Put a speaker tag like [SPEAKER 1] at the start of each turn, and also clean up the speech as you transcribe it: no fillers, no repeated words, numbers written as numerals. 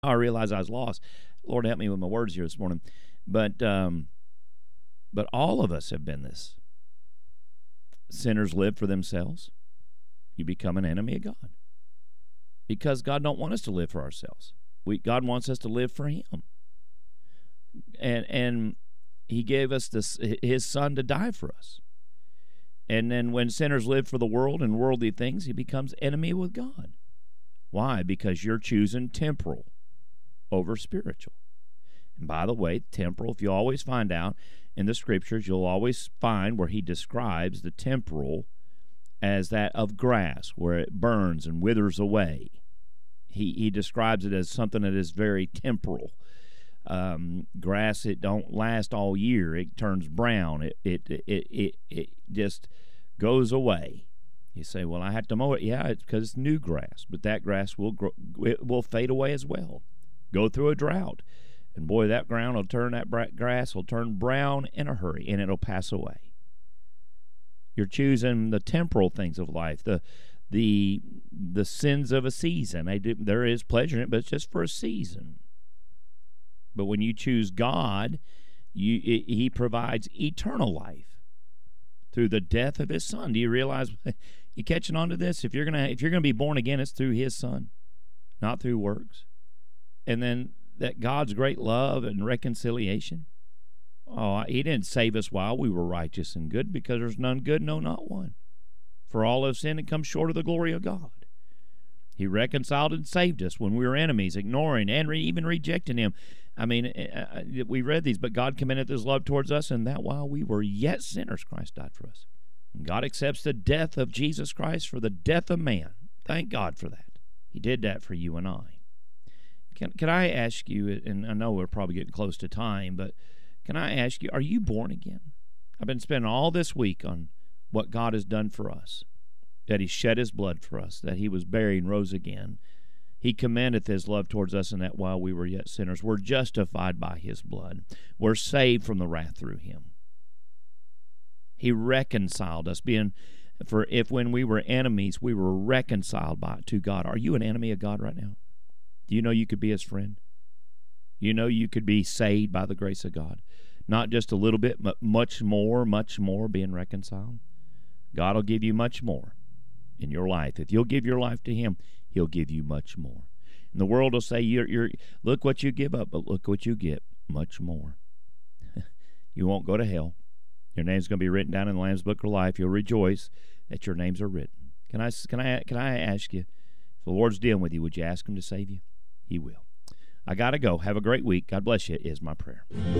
[SPEAKER 1] I realized I was lost. Lord, help me with my words here this morning. But all of us have been this. Sinners live for themselves. You become an enemy of God. Because God don't want us to live for ourselves. God wants us to live for Him. And He gave us His Son to die for us. And then when sinners live for the world and worldly things, he becomes enemy with God. Why? Because you're choosing temporal over spiritual. And by the way, temporal, if you always find out in the Scriptures, you'll always find where He describes the temporal as that of grass, where it burns and withers away. He describes it as something that is very temporal. Grass, it don't last all year. It turns brown. It just goes away. You say, well, I have to mow it. Yeah, it's because it's new grass, but that grass will grow, it will fade away as well. Go through a drought, and boy, that grass will turn brown in a hurry, and it'll pass away. You're choosing the temporal things of life, the sins of a season. There is pleasure in it, but it's just for a season. But when you choose God, He provides eternal life through the death of His Son. Do you realize? You catching on to this? If you're gonna be born again, it's through His Son, not through works. And then that God's great love and reconciliation. Oh, He didn't save us while we were righteous and good, because there's none good, no, not one. For all have sinned and come short of the glory of God. He reconciled and saved us when we were enemies, ignoring and even rejecting Him. I mean, we read these, but God commendeth His love towards us, and that while we were yet sinners, Christ died for us. And God accepts the death of Jesus Christ for the death of man. Thank God for that. He did that for you and I. Can I ask you, and I know we're probably getting close to time, but can I ask you, are you born again? I've been spending all this week on what God has done for us, that He shed His blood for us, that He was buried and rose again. He commendeth His love towards us, and that while we were yet sinners, we're justified by His blood. We're saved from the wrath through Him. He reconciled us, when we were enemies, we were reconciled to God. Are you an enemy of God right now? Do you know you could be His friend? You know you could be saved by the grace of God. Not just a little bit, but much more being reconciled. God will give you much more in your life. If you'll give your life to Him, He'll give you much more. And the world will say, you're look what you give up, but look what you get, much more. You won't go to hell. Your name's going to be written down in the Lamb's Book of Life. You'll rejoice that your names are written. Can I ask you, if the Lord's dealing with you, would you ask Him to save you? He will. I got to go. Have a great week. God bless you, is my prayer.